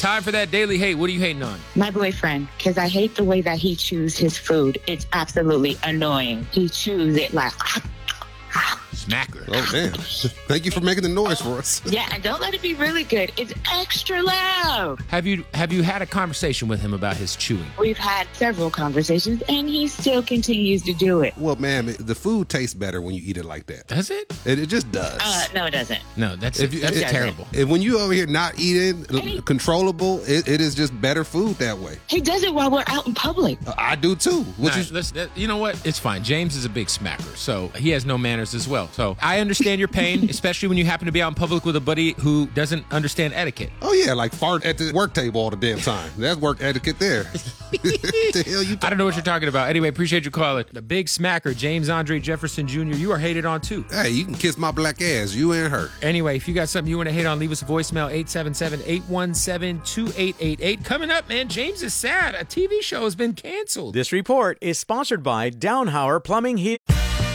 Time for that daily hate. What are you hating on? My boyfriend, because I hate the way that he chews his food. It's absolutely annoying. He chews it like... Smacker. Oh, damn. Thank you for making the noise for us. Yeah, and don't let it be really good. It's extra loud. Have you had a conversation with him about his chewing? We've had several conversations, and he still continues to do it. Well, man, the food tastes better when you eat it like that. Does it? It just does. No, it doesn't. No, that's doesn't. terrible. And when you over here not eating, controllable, it is just better food that way. He does it while we're out in public. I do too. You know what? It's fine. James is a big smacker, so he has no manners as well. So I understand your pain, especially when you happen to be out in public with a buddy who doesn't understand etiquette. Oh, yeah, like fart at the work table all the damn time. That's work etiquette there. The hell you I don't know what you're talking about. Anyway, appreciate your call. The big smacker, James Andre Jefferson Jr., you are hated on too. Hey, you can kiss my black ass, you and her. Anyway, if you got something you want to hate on, leave us a voicemail, 877-817-2888. Coming up, man, James is sad. A TV show has been canceled. This report is sponsored by Downhauer Plumbing Heat.